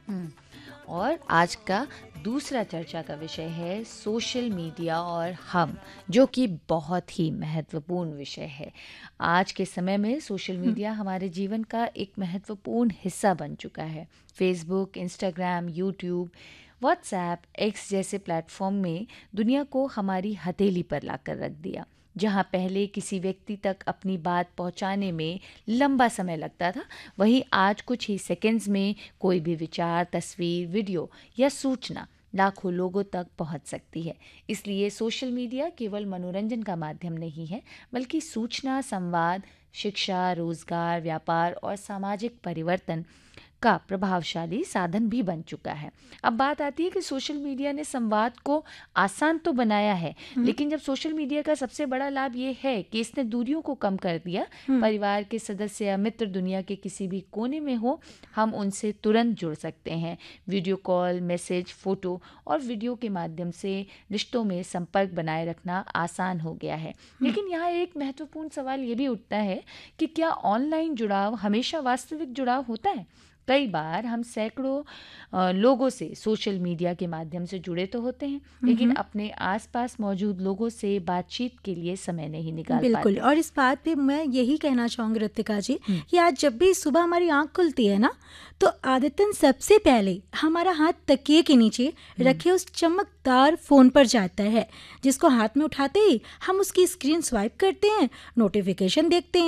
हम्म, और आज का दूसरा चर्चा का विषय है सोशल मीडिया और हम, जो कि बहुत ही महत्वपूर्ण विषय है। आज के समय में सोशल हुँ, मीडिया हमारे जीवन का एक महत्वपूर्ण हिस्सा बन चुका है। Facebook, Instagram, YouTube, WhatsApp, x जैसे प्लेटफॉर्म में दुनिया को हमारी हथेली पर लाकर रख दिया। जहाँ पहले किसी व्यक्ति तक अपनी बात पहुँचाने में लंबा समय लगता था, वहीं आज कुछ ही सेकंड्स में कोई भी विचार, तस्वीर, वीडियो या सूचना लाखों लोगों तक पहुंच सकती है। इसलिए सोशल मीडिया केवल मनोरंजन का माध्यम नहीं है, बल्कि सूचना, संवाद, शिक्षा, रोजगार, व्यापार और सामाजिक परिवर्तन का प्रभावशाली साधन भी बन चुका है। अब बात आती है कि सोशल मीडिया ने संवाद को आसान तो बनाया है, हुँ, लेकिन जब सोशल मीडिया का सबसे बड़ा लाभ ये है कि इसने दूरियों को कम कर दिया। हुँ, परिवार के सदस्य या मित्र दुनिया के किसी भी कोने में हो, हम उनसे तुरंत जुड़ सकते हैं। वीडियो कॉल, मैसेज, फोटो और वीडियो के माध्यम से रिश्तों में संपर्क बनाए रखना आसान हो गया है। हुँ। लेकिन यहाँ एक महत्वपूर्ण सवाल ये भी उठता है कि क्या ऑनलाइन जुड़ाव हमेशा वास्तविक जुड़ाव होता है? कई बार हम सैकड़ों लोगों से सोशल मीडिया के माध्यम से जुड़े तो होते हैं, हुँ, लेकिन हुँ। अपने आसपास मौजूद लोगों से बातचीत के लिए समय नहीं निकाल बिल्कुल, पाते। और इस बात पे मैं यही कहना चाहूँगी ऋतिका जी हम्म, कि आज जब भी सुबह हमारी आँख खुलती है ना, तो आदतन सबसे पहले हमारा हाथ तकिए के नीचे हम्म, रखे उस चमकदार फ़ोन पर जाता है, जिसको हाथ में उठाते ही हम उसकी स्क्रीन स्वाइप करते हैं, नोटिफ़िकेशन देखते हैं।